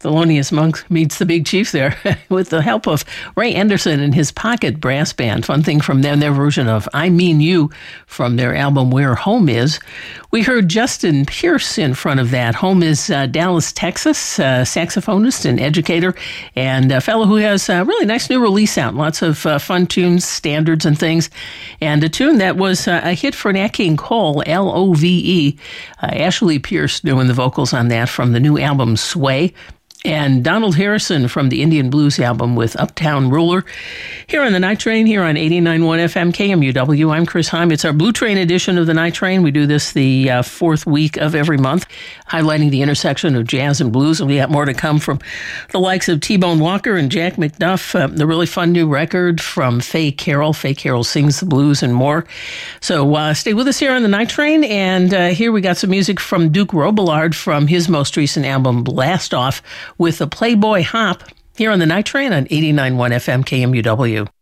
Thelonious Monk meets the Big Chief there with the help of Ray Anderson and his Pocket Brass Band. Fun thing from them, their version of I Mean You from their album Where Home Is. We heard Justin Pierce in front of that. Home is Dallas, Texas, saxophonist and educator, and a fellow who has a really nice new release out. Lots of fun tunes, standards and things. And a tune that was a hit for Nat King Cole, Love. Ashley Pierce doing the vocals on that from the new album Sway. And Donald Harrison from the Indian Blues album with Uptown Ruler. Here on the Night Train, here on 89.1 FM KMUW. I'm Chris Heim. It's our Blue Train edition of the Night Train. We do this the fourth week of every month, highlighting the intersection of jazz and blues. And we have more to come from the likes of T-Bone Walker and Jack McDuff, the really fun new record from Faye Carroll. Faye Carroll Sings the Blues and more. So stay with us here on the Night Train. And here we got some music from Duke Robillard from his most recent album, Blast Off, with the Playboy Hop, here on the Night Train on 89.1 FM KMUW.